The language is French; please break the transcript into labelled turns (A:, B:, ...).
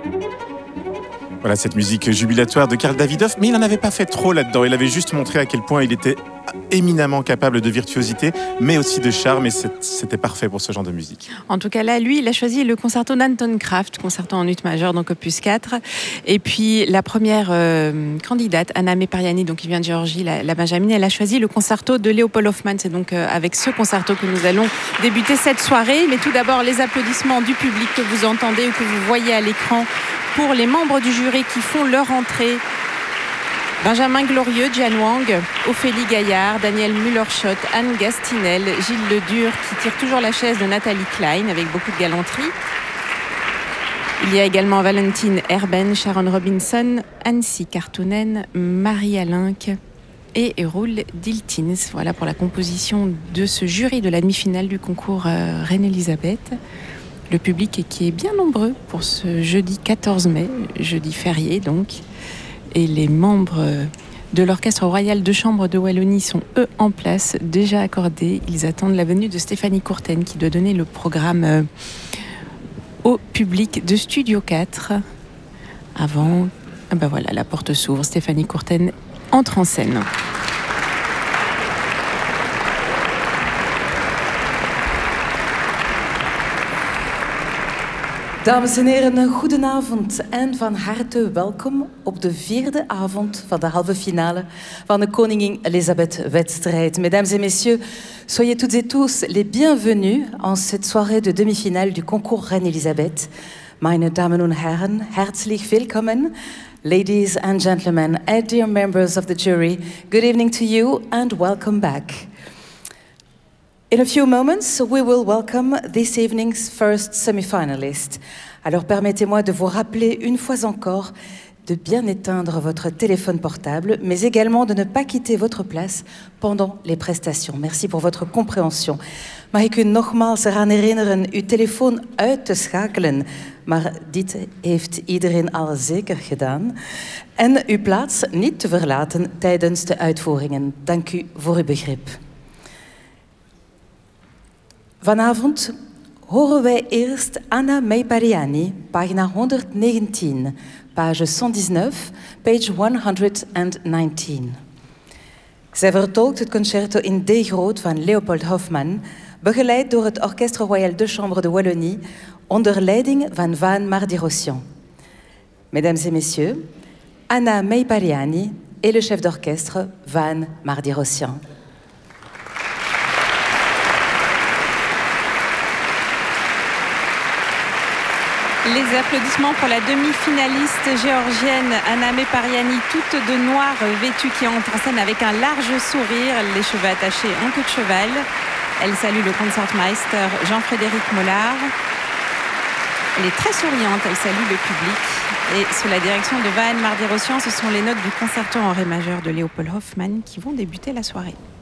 A: Voilà cette musique jubilatoire de Karl Davidoff, mais il n'en avait pas fait trop là-dedans. Il avait juste montré à quel point il était éminemment capable de virtuosité, mais aussi de charme, et c'était parfait pour ce genre de musique.
B: En tout cas, là, lui, il a choisi le concerto d'Anton Kraft, concerto en ut majeur, donc opus 4. Et puis, la première candidate, Anna Mepariani, donc qui vient de Géorgie, la Benjamine, elle a choisi le concerto de Leopold Hoffmann. C'est donc avec ce concerto que nous allons débuter cette soirée. Mais tout d'abord, les applaudissements du public que vous entendez ou que vous voyez à l'écran pour les membres du jury qui font leur entrée. Benjamin Glorieux, Jian Wang, Ophélie Gaillard, Daniel Müller-Schott, Anne Gastinel, Gilles Ledur qui tire toujours la chaise de Nathalie Klein avec beaucoup de galanterie. Il y a également Valentine Herben, Sharon Robinson, Annecy Kartunen, Marie Alinck et Roel Diltins. Voilà pour la composition de ce jury de la demi-finale du concours Reine-Elisabeth. Le public qui est bien nombreux pour ce jeudi 14 mai, jeudi férié donc. Et les membres de l'Orchestre Royal de Chambre de Wallonie sont eux en place, déjà accordés. Ils attendent la venue de Stéphanie Courten qui doit donner le programme au public de Studio 4. Avant, voilà, la porte s'ouvre. Stéphanie Courten entre en scène.
C: Dames en heren, goedenavond en van harte welkom op de vierde avond van de halve finale van de Koningin Elisabeth-wedstrijd. Mesdames et messieurs, soyez toutes et tous les bienvenus en cette soirée de demi-finale du concours Reine-Elisabeth. Meine Damen und Herren, herzlich willkommen. Ladies and gentlemen, and dear members of the jury, good evening to you and welcome back. In a few moments, we will welcome this evening's first semi-finalist. Alors permettez-moi de vous rappeler une fois encore de bien éteindre votre téléphone portable, mais également de ne pas quitter votre place pendant les prestations. Merci pour votre compréhension. Mag ik u nogmaals eraan herinneren uw telefoon uit te schakelen, maar dit heeft iedereen al zeker gedaan. En uw plaats niet te verlaten tijdens de uitvoeringen. Dank u voor uw begrip. Vanavond horen wij eerst Anna Mepariani, pagina 119, page 119, page 119. Zij vertolkt het concerto in D groot van Leopold Hoffmann, begeleid door het Orchestre Royal de Chambre de Wallonie, onder leiding van Van Mardi-Rossian. Mesdames et messieurs, Anna Mepariani et le chef d'orchestre Van Mardi-Rossian.
B: Les applaudissements pour la demi-finaliste géorgienne Anna Mepariani, toute de noir vêtue, qui entre en scène avec un large sourire, les cheveux attachés en queue de cheval. Elle salue le concertmeister Jean-Frédéric Mollard. Elle est très souriante, elle salue le public. Et sous la direction de Van Mardi-Rossian, ce sont les notes du concerto en ré majeur de Leopold Hoffmann qui vont débuter la soirée.